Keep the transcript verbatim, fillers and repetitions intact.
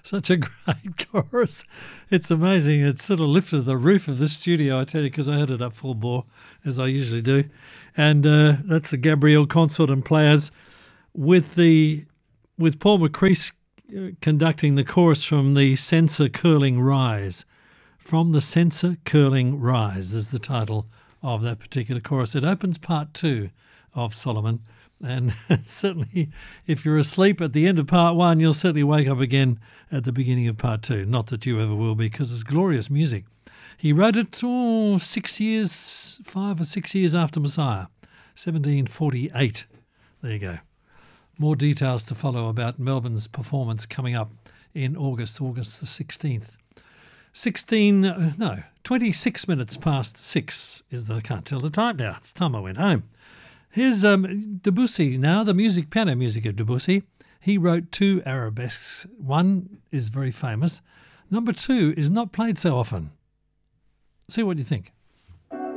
Such a great chorus. It's amazing. It sort of lifted the roof of the studio, I tell you, because I had it up full bore, as I usually do. And uh, that's the Gabrielle Consort and Players with the with Paul McCrease conducting the chorus from the Censer Curling Rise. From the Censer Curling Rise is the title of that particular chorus. It opens part two of Solomon. And certainly, if you're asleep at the end of part one, you'll certainly wake up again at the beginning of part two. Not that you ever will, because it's glorious music. He wrote it oh, six years, five or six years after Messiah, seventeen forty-eight. There you go. More details to follow about Melbourne's performance coming up in August, August the sixteenth. sixteen, uh, no, twenty-six minutes past six is the, I can't tell the time now. It's time I went home. Here's um, Debussy now, the music, piano music of Debussy. He wrote two arabesques. One is very famous. Number two is not played so often. See what you think.